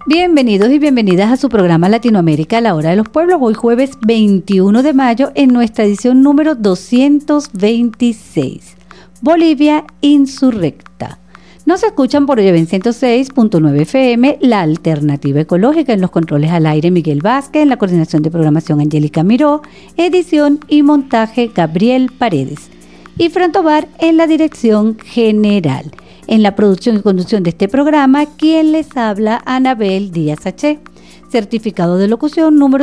Bienvenidos y bienvenidas a su programa Latinoamérica, la hora de los pueblos, hoy jueves 21 de mayo en nuestra edición número 226, Bolivia Insurrecta. Nos escuchan por Oyeven 106.9 FM, la alternativa ecológica, en los controles al aire Miguel Vázquez, en la coordinación de programación Angélica Miró, edición y montaje Gabriel Paredes y Frantobar en la dirección general. En la producción y conducción de este programa, quien les habla, Anabel Díaz H., certificado de locución número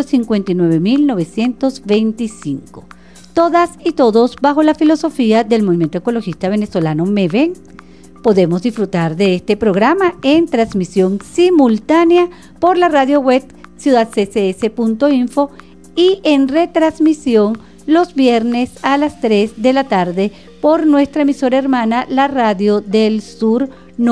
59.925. Todas y todos bajo la filosofía del movimiento ecologista venezolano MEVEN. Podemos disfrutar de este programa en transmisión simultánea por la radio web ciudadccs.info y en retransmisión los viernes a las 3 de la tarde por nuestra emisora hermana, la Radio del Sur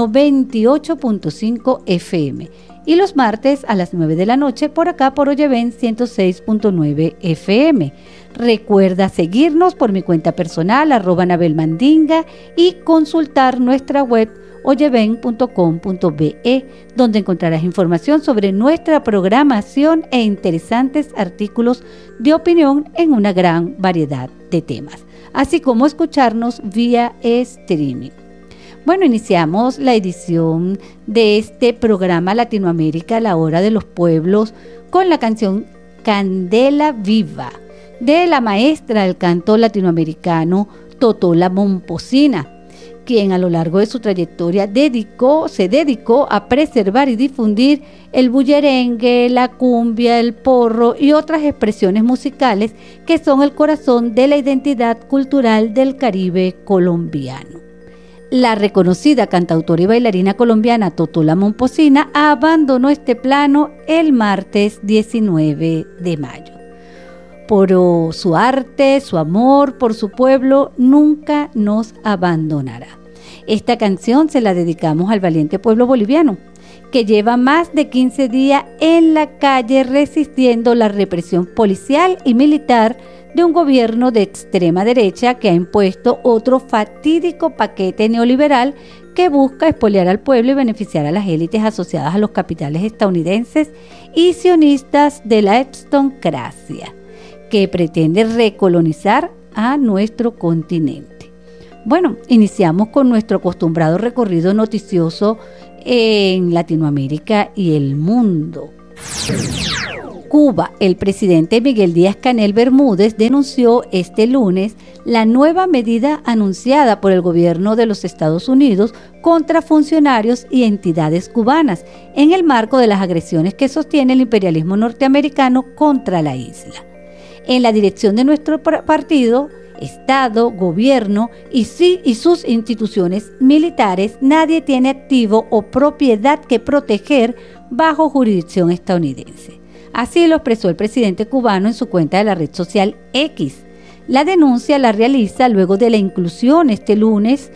98.5 FM. Y los martes a las 9 de la noche por acá por Oyeven 106.9 FM. Recuerda seguirnos por mi cuenta personal, @NabelMandinga, y consultar nuestra web oyeven.com.be, donde encontrarás información sobre nuestra programación e interesantes artículos de opinión en una gran variedad de temas, así como escucharnos vía streaming. Bueno, iniciamos la edición de este programa Latinoamérica, la hora de los pueblos, con la canción Candela Viva, de la maestra del canto latinoamericano Totola Momposina, quien a lo largo de su trayectoria se dedicó a preservar y difundir el bullerengue, la cumbia, el porro y otras expresiones musicales que son el corazón de la identidad cultural del Caribe colombiano. La reconocida cantautora y bailarina colombiana Totola Momposina abandonó este plano el martes 19 de mayo. Pero su arte, su amor por su pueblo nunca nos abandonará. Esta canción se la dedicamos al valiente pueblo boliviano, que lleva más de 15 días en la calle resistiendo la represión policial y militar de un gobierno de extrema derecha que ha impuesto otro fatídico paquete neoliberal que busca expoliar al pueblo y beneficiar a las élites asociadas a los capitales estadounidenses y sionistas de la epstoncracia, que pretende recolonizar a nuestro continente. Bueno, iniciamos con nuestro acostumbrado recorrido noticioso en Latinoamérica y el mundo. Cuba, el presidente Miguel Díaz-Canel Bermúdez denunció este lunes la nueva medida anunciada por el gobierno de los Estados Unidos contra funcionarios y entidades cubanas en el marco de las agresiones que sostiene el imperialismo norteamericano contra la isla. En la dirección de nuestro partido, Estado, gobierno y sus instituciones militares, nadie tiene activo o propiedad que proteger bajo jurisdicción estadounidense. Así lo expresó el presidente cubano en su cuenta de la red social X. La denuncia la realiza luego de la inclusión este lunes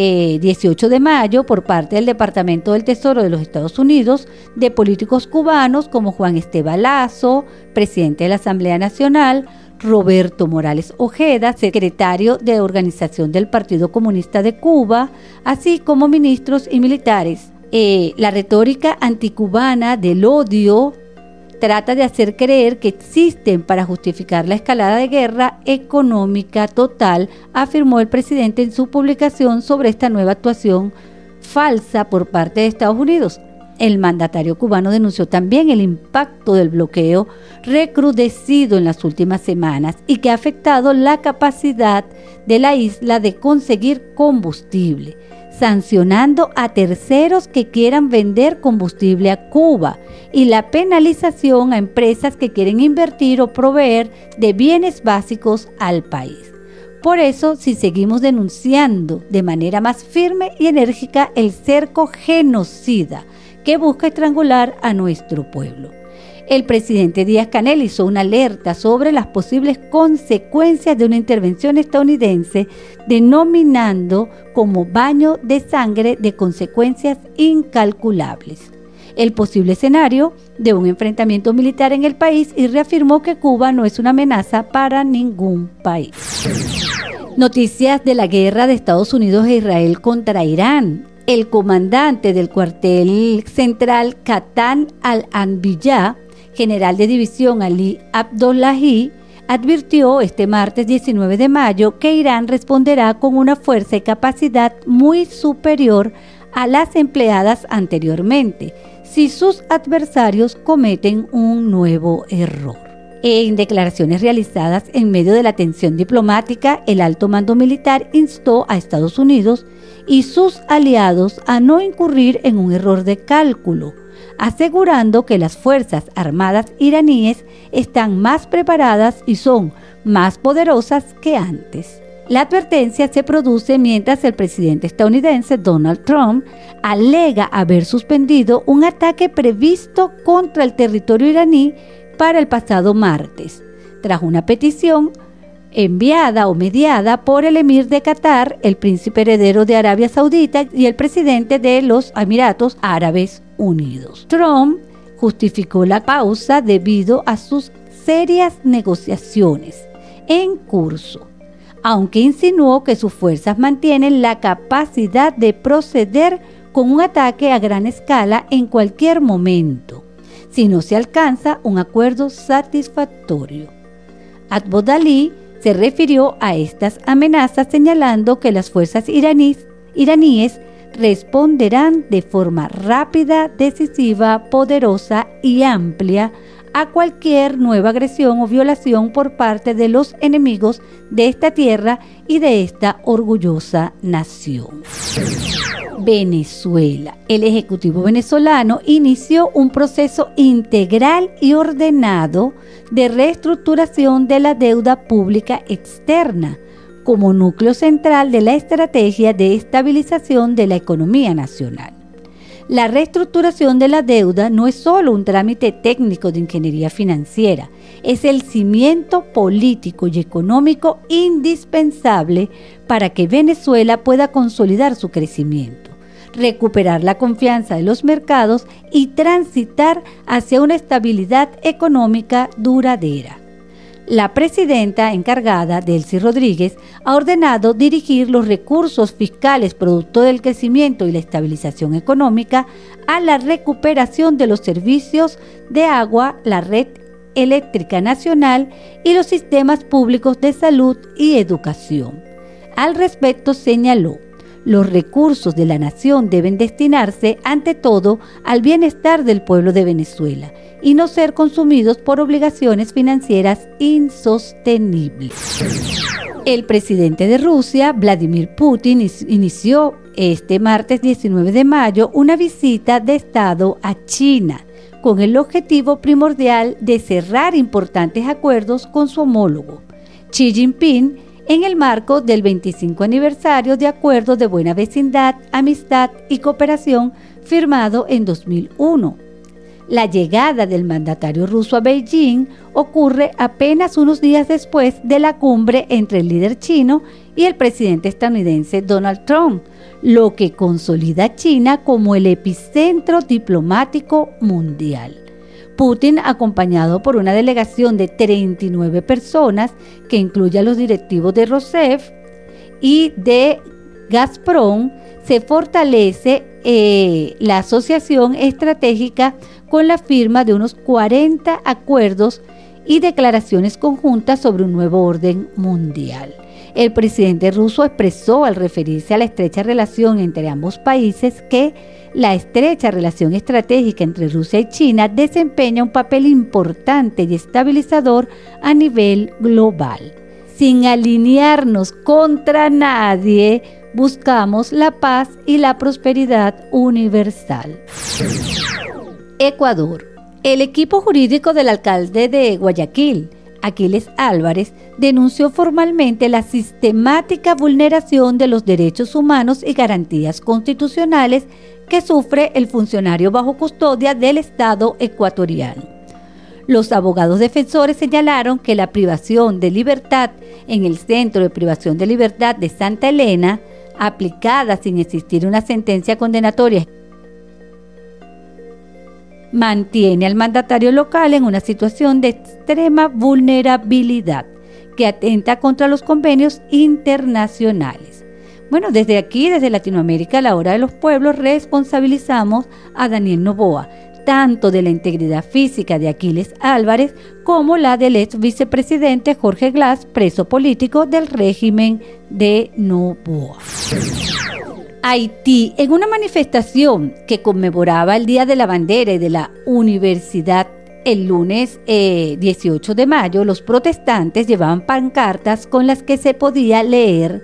18 de mayo por parte del Departamento del Tesoro de los Estados Unidos de políticos cubanos como Juan Esteban Lazo, presidente de la Asamblea Nacional, Roberto Morales Ojeda, secretario de organización del Partido Comunista de Cuba, así como ministros y militares. La retórica anticubana del odio trata de hacer creer que existen para justificar la escalada de guerra económica total, afirmó el presidente en su publicación sobre esta nueva actuación falsa por parte de Estados Unidos. El mandatario cubano denunció también el impacto del bloqueo recrudecido en las últimas semanas y que ha afectado la capacidad de la isla de conseguir combustible, sancionando a terceros que quieran vender combustible a Cuba y la penalización a empresas que quieren invertir o proveer de bienes básicos al país. Por eso, si seguimos denunciando de manera más firme y enérgica el cerco genocida que busca estrangular a nuestro pueblo. El presidente Díaz-Canel hizo una alerta sobre las posibles consecuencias de una intervención estadounidense, denominando como baño de sangre de consecuencias incalculables el posible escenario de un enfrentamiento militar en el país y reafirmó que Cuba no es una amenaza para ningún país. Noticias de la guerra de Estados Unidos e Israel contra Irán. El comandante del cuartel central Katan al-Anbiya, general de división Ali Abdullahi, advirtió este martes 19 de mayo que Irán responderá con una fuerza y capacidad muy superior a las empleadas anteriormente si sus adversarios cometen un nuevo error. En declaraciones realizadas en medio de la tensión diplomática, el alto mando militar instó a Estados Unidos y sus aliados a no incurrir en un error de cálculo, asegurando que las Fuerzas Armadas iraníes están más preparadas y son más poderosas que antes. La advertencia se produce mientras el presidente estadounidense Donald Trump alega haber suspendido un ataque previsto contra el territorio iraní para el pasado martes, tras una petición enviada o mediada por el emir de Qatar, el príncipe heredero de Arabia Saudita y el presidente de los Emiratos Árabes Unidos. Trump justificó la pausa debido a sus serias negociaciones en curso, aunque insinuó que sus fuerzas mantienen la capacidad de proceder con un ataque a gran escala en cualquier momento, si no se alcanza un acuerdo satisfactorio. Abdullahi se refirió a estas amenazas señalando que las fuerzas iraníes responderán de forma rápida, decisiva, poderosa y amplia a cualquier nueva agresión o violación por parte de los enemigos de esta tierra y de esta orgullosa nación. Venezuela. El Ejecutivo venezolano inició un proceso integral y ordenado de reestructuración de la deuda pública externa como núcleo central de la estrategia de estabilización de la economía nacional. La reestructuración de la deuda no es solo un trámite técnico de ingeniería financiera, es el cimiento político y económico indispensable para que Venezuela pueda consolidar su crecimiento, recuperar la confianza de los mercados y transitar hacia una estabilidad económica duradera. La presidenta encargada, Delcy Rodríguez, ha ordenado dirigir los recursos fiscales producto del crecimiento y la estabilización económica a la recuperación de los servicios de agua, la red eléctrica nacional y los sistemas públicos de salud y educación. Al respecto señaló: los recursos de la nación deben destinarse ante todo al bienestar del pueblo de Venezuela y no ser consumidos por obligaciones financieras insostenibles. El presidente de Rusia, Vladimir Putin, inició este martes 19 de mayo una visita de Estado a China, con el objetivo primordial de cerrar importantes acuerdos con su homólogo, Xi Jinping, en el marco del 25 aniversario de Acuerdo de Buena Vecindad, Amistad y Cooperación firmado en 2001. La llegada del mandatario ruso a Beijing ocurre apenas unos días después de la cumbre entre el líder chino y el presidente estadounidense Donald Trump, lo que consolida a China como el epicentro diplomático mundial. Putin, acompañado por una delegación de 39 personas, que incluye a los directivos de Rosneft y de Gazprom, se fortalece la asociación estratégica con la firma de unos 40 acuerdos y declaraciones conjuntas sobre un nuevo orden mundial. El presidente ruso expresó al referirse a la estrecha relación entre ambos países que la estrecha relación estratégica entre Rusia y China desempeña un papel importante y estabilizador a nivel global. Sin alinearnos contra nadie, buscamos la paz y la prosperidad universal. Ecuador. El equipo jurídico del alcalde de Guayaquil, Aquiles Álvarez, denunció formalmente la sistemática vulneración de los derechos humanos y garantías constitucionales que sufre el funcionario bajo custodia del Estado ecuatoriano. Los abogados defensores señalaron que la privación de libertad en el Centro de Privación de Libertad de Santa Elena, aplicada sin existir una sentencia condenatoria, mantiene al mandatario local en una situación de extrema vulnerabilidad que atenta contra los convenios internacionales. Bueno, desde aquí, desde Latinoamérica, a la hora de los pueblos, responsabilizamos a Daniel Noboa, tanto de la integridad física de Aquiles Álvarez como la del ex vicepresidente Jorge Glass, preso político del régimen de Noboa. Haití, en una manifestación que conmemoraba el Día de la Bandera y de la Universidad el lunes 18 de mayo, los protestantes llevaban pancartas en las que se podía leer,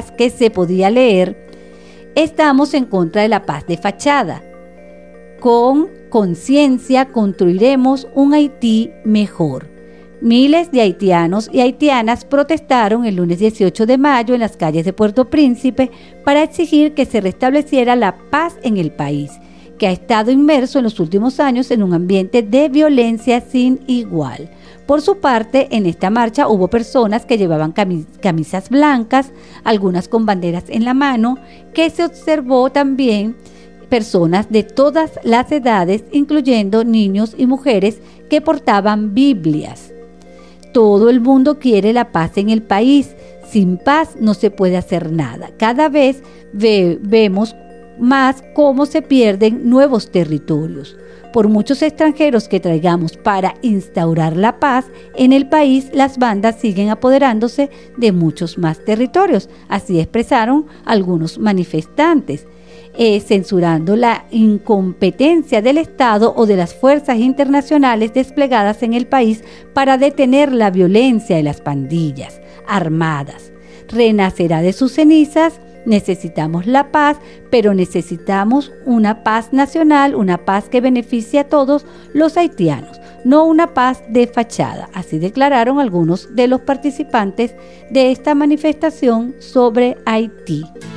estamos en contra de la paz de fachada. Con conciencia construiremos un Haití mejor. Miles de haitianos y haitianas protestaron el lunes 18 de mayo en las calles de Puerto Príncipe para exigir que se restableciera la paz en el país, que ha estado inmerso en los últimos años en un ambiente de violencia sin igual. Por su parte, en esta marcha hubo personas que llevaban camisas blancas, algunas con banderas en la mano, que se observó también personas de todas las edades, incluyendo niños y mujeres que portaban Biblias. Todo el mundo quiere la paz en el país. Sin paz no se puede hacer nada. Cada vez vemos más cómo se pierden nuevos territorios. Por muchos extranjeros que traigamos para instaurar la paz en el país, las bandas siguen apoderándose de muchos más territorios. Así expresaron algunos manifestantes, censurando la incompetencia del Estado o de las fuerzas internacionales desplegadas en el país para detener la violencia de las pandillas armadas. Renacerá de sus cenizas. Necesitamos la paz, pero necesitamos una paz nacional, una paz que beneficie a todos los haitianos, no una paz de fachada. Así declararon algunos de los participantes de esta manifestación sobre Haití.